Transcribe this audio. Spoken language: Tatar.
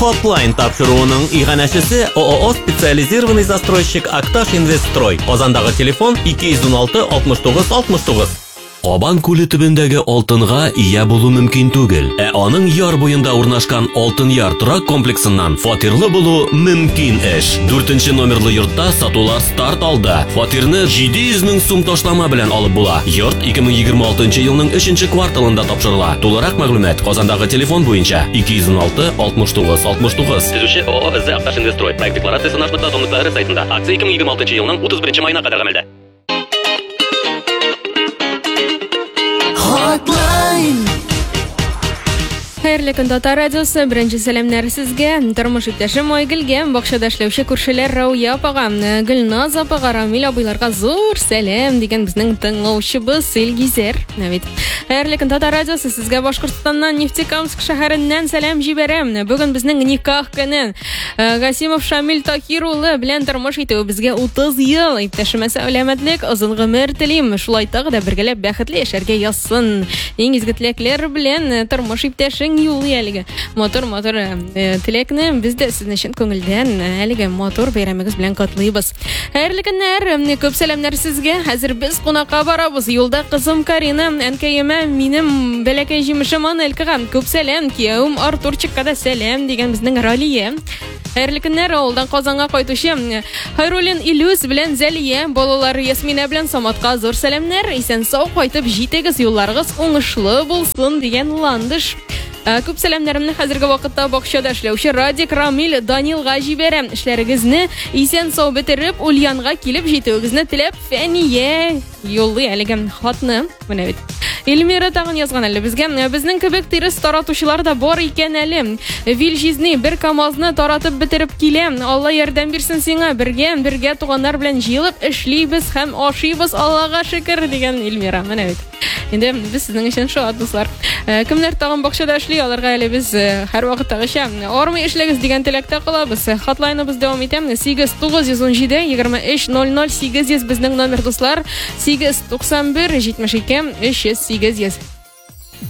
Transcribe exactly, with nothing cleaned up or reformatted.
Hotline тапшыруының иганәчесе ООО специализированный застройщик Акташ Инвестстрой. Казандагы телефон ике йөз уналты алтмыш тугыз алтмыш тугыз. Абан күле төбендәге алтынга ия булу мөмкин түгел. Ә аның яр буенда урнашкан Алтын яр торак комплексыннан фатирлы булу мөмкин эш. дүртенче номерлы йортта сатулар старт алды. Фатирны җиде йөз мең сум ташлама белән алып була. Йорт ике мең егерме алтынчы елның өченче кварталында тапшырыла. Тулырак мәгълүмат Казандагы телефон буенча ике йөз уналты алтмыш тугыз алтмыш тугыз. Төзүче ООО Акташ Инвестстрой. Проект декларациясе нашта томлыклары сайтында. Акция ике мең егерме алтынчы елның утыз беренче маена кадәр гамәлдә. Hotline. Хәерле көн, Татар радиосы, беренче сәламнәр сезгә. Тормыш иптәшем Айгөлгә, бакчада эшләүче күршеләр Рауя апага, Гөлназ апага, Рамил абыйларга зур сәлам дигән безнең тыңлаучыбыз Илгизәр. Бит. Хәерле көн, Татар радиосы, сезгә Башкортстаннан Нефтекамск шәһәреннән сәлам җибәрәм. Бүген безнең никах көне. Гасимов Шамил Такир улы белән тормыш итү безгә утыз ел. Иптәшемә сәламәтлек, озын гомер телим. Шулай тагы да бергәләп бәхетле яшәргә язсын. Иң изге теләкләр белән тормыш иптәшең юлы әлеге. Мотор мотор теләкне без дә сезнең өчен күңелдән әлеге мотор бәйрәмегез белән котлыйбыз. Хәерле көннәр, күп сәламнәр сезгә. Хәзер без кунакка барабыз. Юлда кызым Карина, әнкәемә, минем бәләкәй җимешем Анелкага күп сәлам, киявем Артурчикка да сәлам дигән безнең Ралия. Хәерле көннәр, авылдан Казанга кайтучы Хайруллин Илюс белән Зәлия, балалар Ясмина белән Саматка зур сәламнәр. Исән сау кайтып җитегез, юлларыгыз уңышлы булсын дигән Ландыш. Күп сәламнәремне хәзерге вакытта бакчада эшләүче Радик Рамил Данилга җибәрәм. Эшләрегезне исән сау бетереп, Ульянга килеп җитүегезне теләп, Фәния юллый әлеге хатны. Менә бит. Эльмира тагын язган әле безгә. Безнең кебек тирес таратучылар да бар икән әле. Вильҗизни бер КамАЗны таратып бетереп килә. Алла ярдәм бирсен сиңа. Бергә, бергә туганнар белән җыелып эшлибез һәм ашыйбыз, Аллага шөкер дигән Эльмира. Менә бит. Инде без сезнең өчен шат дуслар. Кемнәр тагын бакчада эшли, аларга әле без һәр вакыттагыча армый эшләгез дигән теләктә калабыз. Хатлайныбыз дәвам итәм. сигез тугыз йөз унҗиде егерме өч ноль ноль сигез йөз безнең номер дуслар. сигез туксан бер җитмеш ике өч йөз сигез йөз.